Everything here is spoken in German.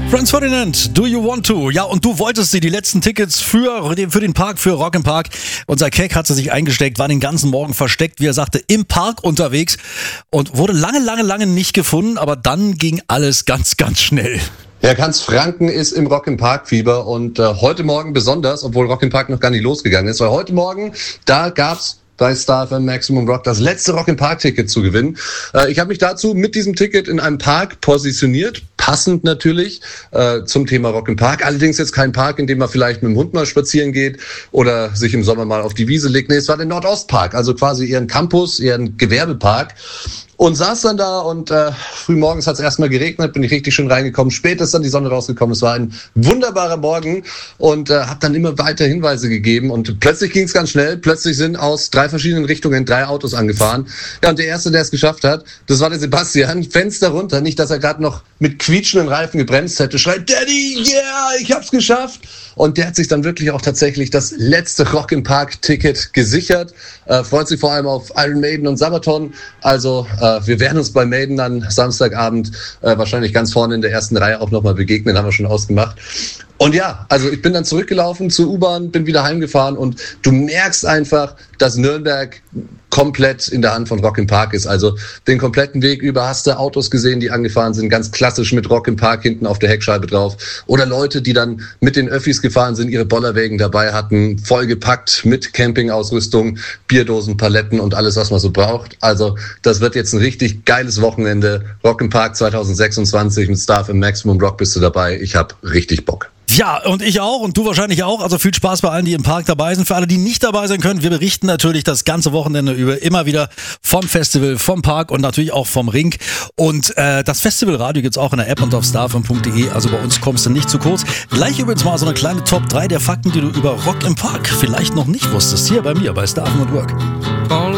Franz Ferdinand, Do You Want To? Ja, und du wolltest sie, die letzten Tickets für den Park, für Rock im Park. Unser Keck hat sie sich eingesteckt, war den ganzen Morgen versteckt, wie er sagte, im Park unterwegs und wurde lange nicht gefunden, aber dann ging alles ganz schnell. Ja, ganz Franken ist im Rock im Park Fieber und heute Morgen besonders, obwohl Rock im Park noch gar nicht losgegangen ist, weil heute Morgen, da gab's bei Star FM Maximum Rock das letzte Rock im Park Ticket zu gewinnen. Ich habe mich dazu mit diesem Ticket in einem Park positioniert, passend natürlich zum Thema Rock im Park. Allerdings jetzt kein Park, in dem man vielleicht mit dem Hund mal spazieren geht oder sich im Sommer mal auf die Wiese legt. Nee, es war der Nordostpark, also quasi eher ein Campus, eher ein Gewerbepark. Und saß dann da und frühmorgens hat es erstmal geregnet, bin ich richtig schön reingekommen. Spät ist dann die Sonne rausgekommen. Es war ein wunderbarer Morgen und habe dann immer weiter Hinweise gegeben. Und plötzlich ging es ganz schnell. Plötzlich sind aus 3 verschiedenen Richtungen 3 Autos angefahren. Ja, und der Erste, der es geschafft hat, das war der Sebastian. Fenster runter, nicht, dass er gerade noch mit quietschenden Reifen gebremst hätte. Schreit, Daddy, yeah, ich hab's geschafft. Und der hat sich dann wirklich auch tatsächlich das letzte Rock im Park Ticket gesichert. Freut sich vor allem auf Iron Maiden und Sabaton. Also wir werden uns bei Maiden dann Samstagabend wahrscheinlich ganz vorne in der ersten Reihe auch nochmal begegnen, haben wir schon ausgemacht. Und ja, also ich bin dann zurückgelaufen zur U-Bahn, bin wieder heimgefahren und du merkst einfach, dass Nürnberg komplett in der Hand von Rock im Park ist. Also den kompletten Weg über hast du Autos gesehen, die angefahren sind, ganz klassisch mit Rock im Park hinten auf der Heckscheibe drauf. Oder Leute, die dann mit den Öffis gefahren sind, ihre Bollerwägen dabei hatten, vollgepackt mit Campingausrüstung, Bierdosen, Paletten und alles, was man so braucht. Also das wird jetzt ein richtig geiles Wochenende. Rock im Park 2026 mit Star FM Maximum Rock bist du dabei. Ich hab richtig Bock. Ja, und ich auch und du wahrscheinlich auch. Also viel Spaß bei allen, die im Park dabei sind. Für alle, die nicht dabei sein können, wir berichten natürlich das ganze Wochenende über immer wieder vom Festival, vom Park und natürlich auch vom Ring. Und das Festivalradio gibt's auch in der App und auf starfm.de. Also bei uns kommst du nicht zu kurz. Gleich übrigens mal so eine kleine Top 3 der Fakten, die du über Rock im Park vielleicht noch nicht wusstest. Hier bei mir, bei Starfm und Work.